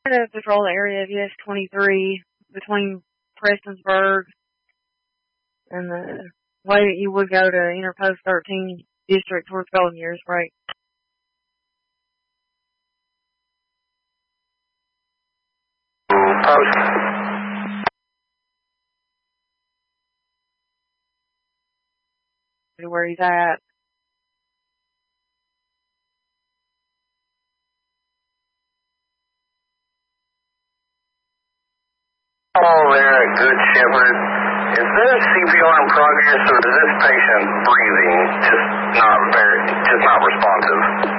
to patrol the area of US 23 between Prestonsburg and the way that you would go to Interpost 13 district towards Golden Years Break. Post. Where he's at. Hello there, Good Shepherd. Is there CPR in progress, or is this patient breathing just not responsive?